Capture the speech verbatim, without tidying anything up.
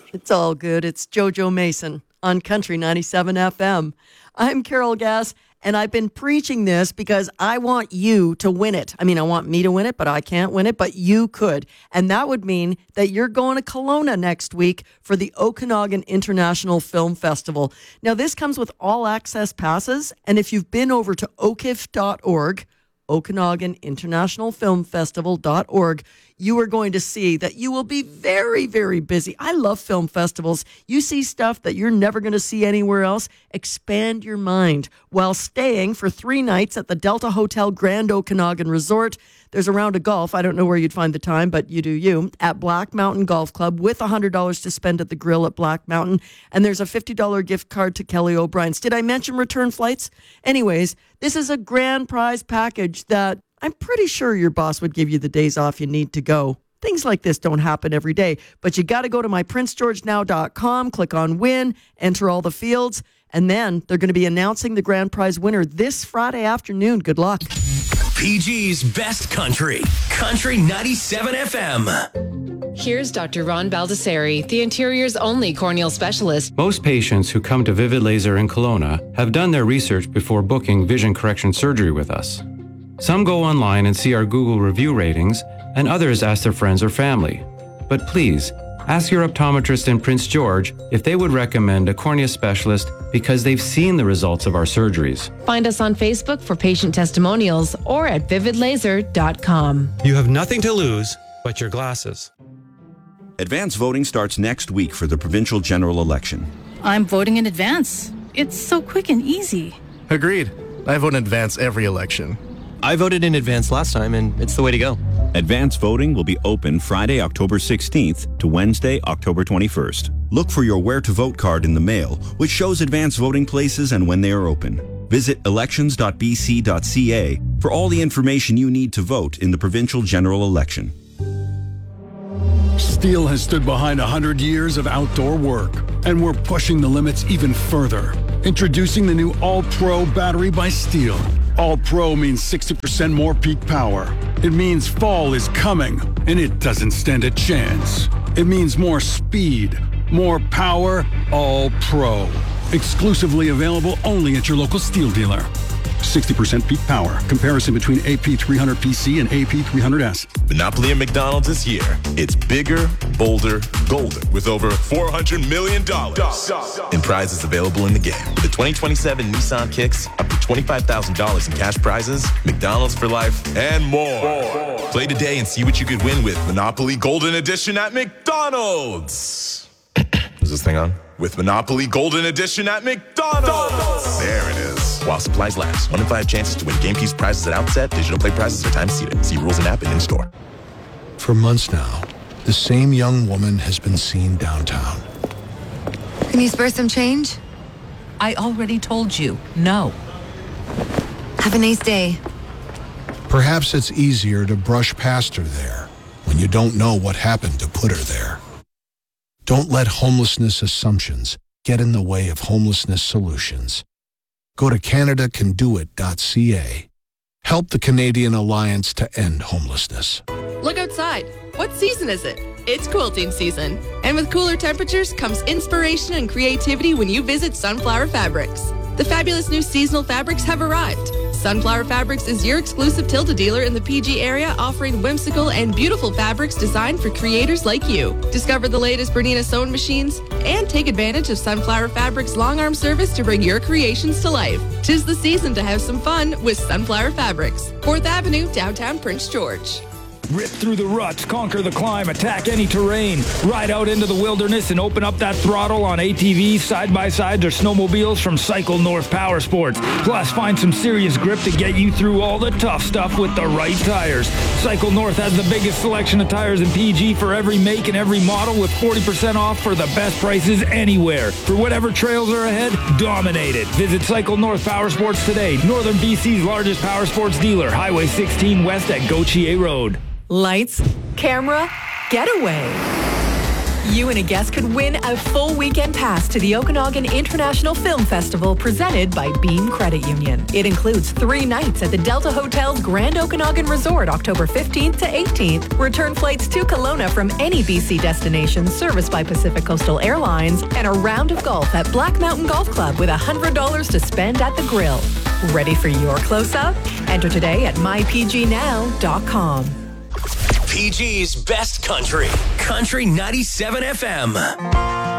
It's all good. It's JoJo Mason on Country ninety-seven F M. I'm Carol Gass, and I've been preaching this because I want you to win it. I mean, I want me to win it, but I can't win it, but you could. And that would mean that you're going to Kelowna next week for the Okanagan International Film Festival. Now, this comes with all access passes, and if you've been over to O C I F dot org, Okanagan International Film Festival dot org, you are going to see that you will be very, very busy. I love film festivals. You see stuff that you're never going to see anywhere else. Expand your mind while staying for three nights at the Delta Hotel Grand Okanagan Resort. There's a round of golf. I don't know where you'd find the time, but you do you. At Black Mountain Golf Club with one hundred dollars to spend at the grill at Black Mountain. And there's a fifty dollars gift card to Kelly O'Brien's. Did I mention return flights? Anyways, this is a grand prize package that I'm pretty sure your boss would give you the days off you need to go. Things like this don't happen every day, but you got to go to my prince george now dot com, click on win, enter all the fields, and then they're going to be announcing the grand prize winner this Friday afternoon. Good luck. P G's Best Country, Country ninety-seven F M. Here's Doctor Ron Baldessari, the interior's only corneal specialist. Most patients who come to Vivid Laser in Kelowna have done their research before booking vision correction surgery with us. Some go online and see our Google review ratings, and others ask their friends or family. But please, ask your optometrist in Prince George if they would recommend a cornea specialist because they've seen the results of our surgeries. Find us on Facebook for patient testimonials or at vivid laser dot com. You have nothing to lose but your glasses. Advance voting starts next week for the provincial general election. I'm voting in advance. It's so quick and easy. Agreed. I vote in advance every election. I voted in advance last time, and it's the way to go. Advance voting will be open Friday, October sixteenth to Wednesday, October twenty-first. Look for your Where to Vote card in the mail, which shows advance voting places and when they are open. Visit elections dot b c dot c a for all the information you need to vote in the provincial general election. Steel has stood behind one hundred years of outdoor work, and we're pushing the limits even further. Introducing the new All-Pro battery by Steel. All-Pro means sixty percent more peak power. It means fall is coming, and it doesn't stand a chance. It means more speed, more power, All-Pro. Exclusively available only at your local Steel dealer. sixty percent peak power. Comparison between A P three hundred P C and A P three hundred S. Monopoly at McDonald's this year. It's bigger, bolder, golden with over four hundred million dollars in prizes available in the game. With the twenty twenty-seven Nissan Kicks, up to twenty-five thousand dollars in cash prizes, McDonald's for life, and more. more. Play today and see what you could win with Monopoly Golden Edition at McDonald's. Is this thing on? With Monopoly Golden Edition at McDonald's. There it is. While supplies last. One in five chances to win game piece prizes at outset. Digital play prizes are time seated. See rules and app and in-store. For months now, the same young woman has been seen downtown. Can you spare some change? I already told you, no. Have a nice day. Perhaps it's easier to brush past her there when you don't know what happened to put her there. Don't let homelessness assumptions get in the way of homelessness solutions. Go to canada can do it dot c a. Help the Canadian Alliance to End Homelessness. Look outside. What season is it? It's quilting season. And with cooler temperatures comes inspiration and creativity when you visit Sunflower Fabrics. The fabulous new seasonal fabrics have arrived. Sunflower Fabrics is your exclusive Tilda dealer in the P G area, offering whimsical and beautiful fabrics designed for creators like you. Discover the latest Bernina sewing machines and take advantage of Sunflower Fabrics' long arm service to bring your creations to life. 'Tis the season to have some fun with Sunflower Fabrics. fourth Avenue, downtown Prince George. Rip through the ruts, conquer the climb, attack any terrain. Ride out into the wilderness and open up that throttle on A T Vs, side-by-sides, or snowmobiles from Cycle North Power Sports. Plus, find some serious grip to get you through all the tough stuff with the right tires. Cycle North has the biggest selection of tires in P G for every make and every model, with forty percent off for the best prices anywhere. For whatever trails are ahead, dominate it. Visit Cycle North Power Sports today. Northern B C's largest power sports dealer, Highway sixteen West at Gautier Road. Lights, camera, getaway. You and a guest could win a full weekend pass to the Okanagan International Film Festival presented by Beam Credit Union. It includes three nights at the Delta Hotel's Grand Okanagan Resort, October fifteenth to eighteenth, return flights to Kelowna from any B C destination serviced by Pacific Coastal Airlines, and a round of golf at Black Mountain Golf Club with one hundred dollars to spend at the grill. Ready for your close-up? Enter today at my p g now dot com. P G's Best Country. Country ninety-seven F M.